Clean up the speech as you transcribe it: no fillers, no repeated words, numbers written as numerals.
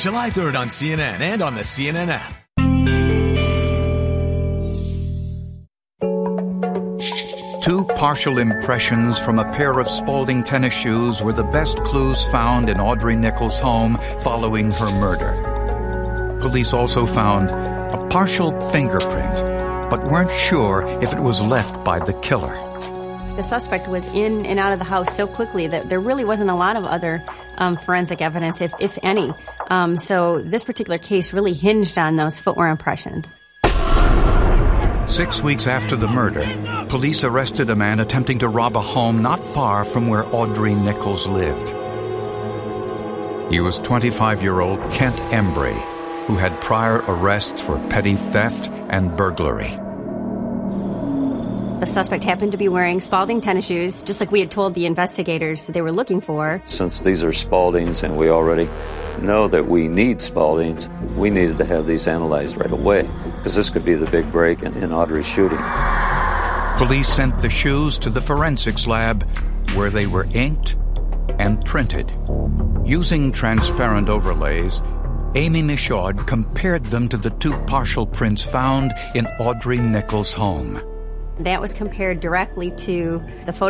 July 3rd on CNN and on the CNN app. Two partial impressions from a pair of Spalding tennis shoes were the best clues found in Audrey Nichols' home following her murder. Police also found a partial fingerprint, but weren't sure if it was left by the killer. The suspect was in and out of the house so quickly that there really wasn't a lot of other forensic evidence, if any. So this particular case really hinged on those footwear impressions. 6 weeks after the murder, police arrested a man attempting to rob a home not far from where Audrey Nichols lived. He was 25-year-old Kent Embry, who had prior arrests for petty theft and burglary. The suspect happened to be wearing Spalding tennis shoes, just like we had told the investigators they were looking for. Since these are Spaldings and we already know that we need Spaldings, we needed to have these analyzed right away, because this could be the big break in Audrey's shooting. Police sent the shoes to the forensics lab, where they were inked and printed. Using transparent overlays, Amy Michaud compared them to the two partial prints found in Audrey Nichols' home. That was compared directly to the